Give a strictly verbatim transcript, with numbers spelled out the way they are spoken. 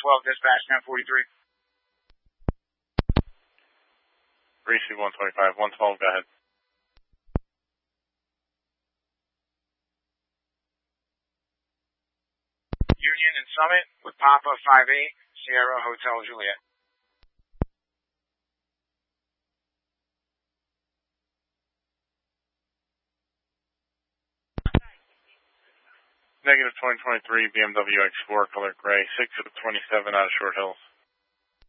twelve, dispatch ten forty-three. Receive one twenty-five, one twelve, go ahead. Union and Summit with Papa five eight, Sierra Hotel Juliet. Negative twenty twenty-three, B M W X four, color gray, six of twenty-seven out of Short Hills.